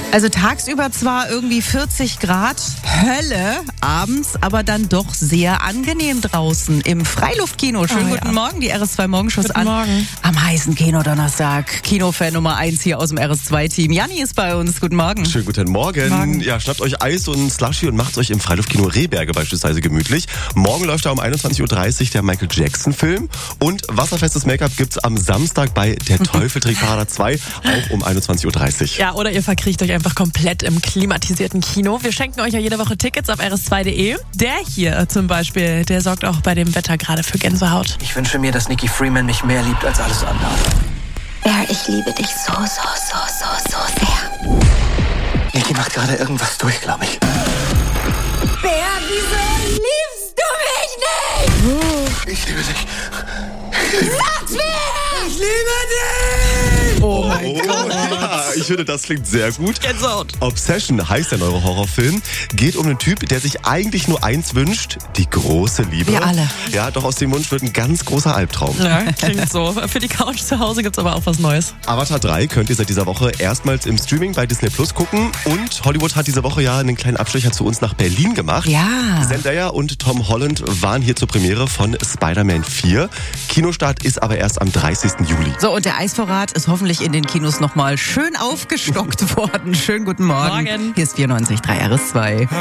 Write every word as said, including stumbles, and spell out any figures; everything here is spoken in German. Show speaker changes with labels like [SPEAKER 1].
[SPEAKER 1] Also tagsüber zwar irgendwie vierzig Grad, Hölle, abends aber dann doch sehr angenehm draußen im Freiluftkino. Schönen
[SPEAKER 2] Oh,
[SPEAKER 1] guten
[SPEAKER 2] ja.
[SPEAKER 1] Morgen, die R S zwei Morgenschuss
[SPEAKER 2] Guten
[SPEAKER 1] an.
[SPEAKER 2] Morgen.
[SPEAKER 1] Am heißen Kinodonnerstag. Kinofan Nummer eins hier aus dem R S zwei Team. Janni ist bei uns. Guten Morgen.
[SPEAKER 3] Schönen guten Morgen.
[SPEAKER 2] Morgen.
[SPEAKER 3] Ja, schnappt euch Eis und Slushy und macht's euch im Freiluftkino Rehberge beispielsweise gemütlich. Morgen läuft da um einundzwanzig Uhr dreißig der Michael Jackson Film und wasserfestes Make-up gibt's am Samstag bei Der Teufel trägt Prada zwei, auch um einundzwanzig Uhr dreißig.
[SPEAKER 2] Ja, oder ihr verkriecht euch einfach komplett im klimatisierten Kino. Wir schenken euch ja jede Woche Tickets auf r s zwei punkt d e. Der hier zum Beispiel, der sorgt auch bei dem Wetter gerade für Gänsehaut.
[SPEAKER 4] Ich wünsche mir, dass Nikki Freeman mich mehr liebt als alles andere.
[SPEAKER 5] Bear, ich liebe dich so, so, so, so, so sehr.
[SPEAKER 4] Nikki macht gerade irgendwas durch, glaube ich.
[SPEAKER 5] Bear, wieso liebst du mich nicht?
[SPEAKER 4] Ich liebe dich.
[SPEAKER 5] Sag's mir!
[SPEAKER 4] Ich liebe dich!
[SPEAKER 1] Oh mein Gott.
[SPEAKER 3] Ja, ich finde, das klingt sehr gut.
[SPEAKER 2] Gänsehaut.
[SPEAKER 3] Obsession heißt der neue Horrorfilm. Geht um einen Typ, der sich eigentlich nur eins wünscht, die große Liebe.
[SPEAKER 1] Wir alle.
[SPEAKER 3] Ja, doch aus dem Wunsch wird ein ganz großer Albtraum.
[SPEAKER 2] Ja, klingt so. Für die Couch zu Hause gibt's aber auch was Neues.
[SPEAKER 3] Avatar drei könnt ihr seit dieser Woche erstmals im Streaming bei Disney Plus gucken. Und Hollywood hat diese Woche ja einen kleinen Abstecher zu uns nach Berlin gemacht.
[SPEAKER 1] Ja.
[SPEAKER 3] Zendaya und Tom Holland waren hier zur Premiere von Spider-Man vier. Kinostart ist aber erst am dreißigsten Juli.
[SPEAKER 1] So, und der Eisvorrat ist hoffentlich in den Kinos nochmal schön aufgestockt worden. Schönen guten Morgen.
[SPEAKER 2] Morgen.
[SPEAKER 1] Hier ist vierundneunzig Komma drei R S zwei.